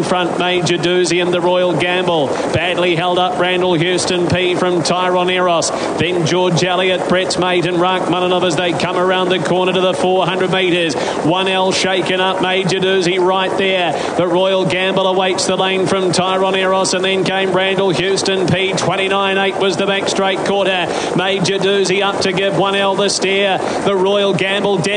front, Major Doozy and the Royal Gamble. Badly held up, Randall Houston P from Tyrone Eros. Then George Elliott, Brett's Mate and Rank Muninov as they come around the corner to the 400 metres. 1L shaken up, Major Doozy right there. The Royal Gamble awaits the lane from Tyrone Eros, and then came Randall Houston P. 29.8 was the back straight quarter. Major Doozy up to give 1L the steer. The Royal Gamble